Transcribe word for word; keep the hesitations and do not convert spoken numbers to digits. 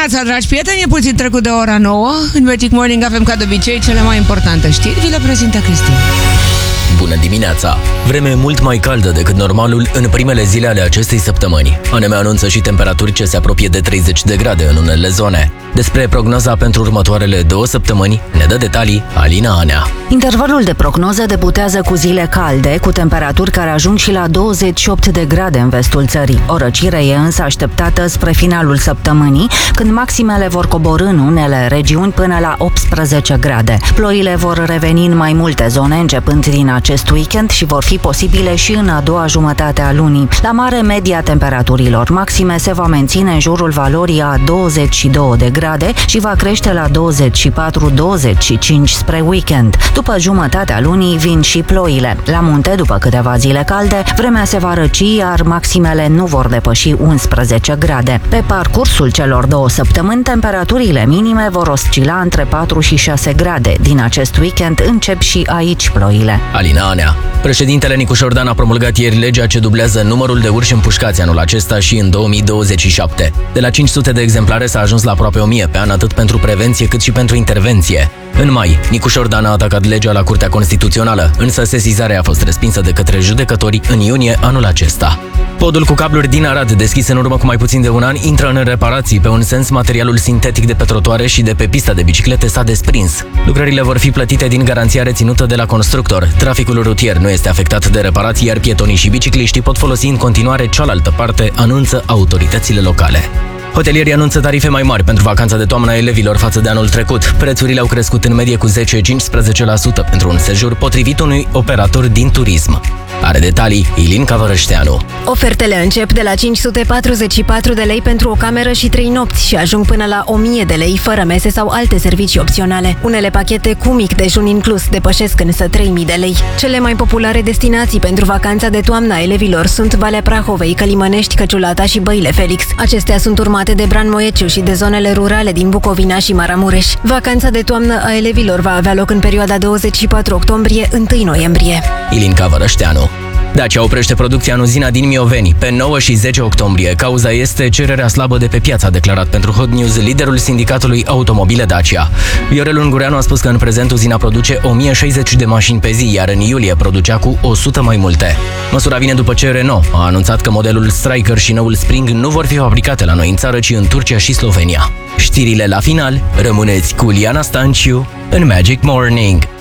dimineața, dragi prieteni, e puțin trecut de ora nouă. În Magic Morning avem ca de obicei cele mai importante știri. Vi le prezintă Cristina. Bună dimineața! Vreme mult mai caldă decât normalul în primele zile ale acestei săptămâni. A N M anunță și temperaturi ce se apropie de treizeci de grade în unele zone. Despre prognoza pentru următoarele două săptămâni ne dă detalii Alina Anea. Intervalul de prognoză debutează cu zile calde, cu temperaturi care ajung și la douăzeci și opt de grade în vestul țării. O răcire e însă așteptată spre finalul săptămânii, când maximele vor coborî în unele regiuni până la optsprezece grade. Ploile vor reveni în mai multe zone începând din acest weekend și vor fi posibile și în a doua jumătate a lunii. La mare, media temperaturilor maxime se va menține în jurul valorii a douăzeci și două de grade și va crește la douăzeci și patru douăzeci și cinci spre weekend. După jumătatea lunii vin și ploile. La munte, după câteva zile calde, vremea se va răci, iar maximele nu vor depăși unsprezece grade. Pe parcursul celor două săptămâni, temperaturile minime vor oscila între patru și șase grade. Din acest weekend încep și aici ploile. Alina Anea. Președintele Nicu Șordan a promulgat ieri legea ce dublează numărul de urși împușcați anul acesta și în două mii douăzeci și șapte. De la cinci sute de exemplare s-a ajuns la aproape o mie pe an, atât pentru prevenție cât și pentru intervenție. În mai, Nicu Șordan a atacat legea la Curtea Constituțională, însă sesizarea a fost respinsă de către judecători în iunie anul acesta. Podul cu cabluri din Arad, deschis în urmă cu mai puțin de un an, intră în reparații. Pe un sens, materialul sintetic de pe trotuare și de pe pista de biciclete s-a desprins. Lucrările vor fi plătite din garanția reținută de la constructor. Traficul rutier nu este afectat de reparații, iar pietonii și bicicliștii pot folosi în continuare cealaltă parte, anunță autoritățile locale. Hotelierii anunță tarife mai mari pentru vacanța de toamnă a elevilor față de anul trecut. Prețurile au crescut în medie cu zece-cincisprezece la sută pentru un sejur, potrivit unui operator din turism. Are detalii Ilin Cavărășteanu. Ofertele încep de la cinci sute patruzeci și patru de lei pentru o cameră și trei nopți și ajung până la o mie de lei fără mese sau alte servicii opționale. Unele pachete cu mic dejun inclus depășesc însă trei mii de lei. Cele mai populare destinații pentru vacanța de toamnă a elevilor sunt Valea Prahovei, Călimănești, Căciulata și Băile Felix. Acestea sunt urmate de Bran Moieciu și de zonele rurale din Bucovina și Maramureș. Vacanța de toamnă a elevilor va avea loc în perioada douăzeci și patru octombrie - întâi noiembrie. Ilin Cavărășteanu. Dacia oprește producția în uzina din Mioveni pe nouă și zece octombrie. Cauza este cererea slabă de pe piață, a declarat pentru Hot News liderul sindicatului automobile Dacia. Viorel Ungureanu a spus că în prezent uzina produce o mie șaizeci de mașini pe zi, iar în iulie producea cu o sută mai multe. Măsura vine după ce Renault a anunțat că modelul Striker și noul Spring nu vor fi fabricate la noi în țară, ci în Turcia și Slovenia. Știrile la final, rămâneți cu Liana Stanciu în Magic Morning.